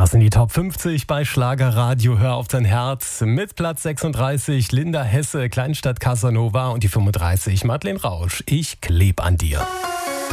Das sind die Top 50 bei Schlagerradio. Hör auf dein Herz. Mit Platz 36 Linda Hesse, Kleinstadt Casanova und die 35 Madeleine Rausch. Ich kleb an dir.